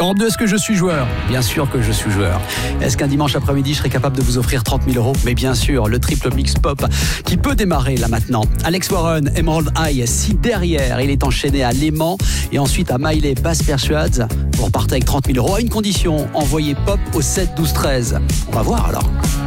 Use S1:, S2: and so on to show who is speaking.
S1: Europe 2, est-ce que je suis joueur ? Bien sûr que je suis joueur. Est-ce qu'un dimanche après-midi, je serai capable de vous offrir 30 000 €? Mais bien sûr, le triple mix pop qui peut démarrer là maintenant. Alex Warren, Emerald Eye, si derrière, il est enchaîné à Léman et ensuite à Miley, Bass Persuades, vous repartez avec 30 000 € à une condition, envoyez pop au 7 12 13. On va voir alors.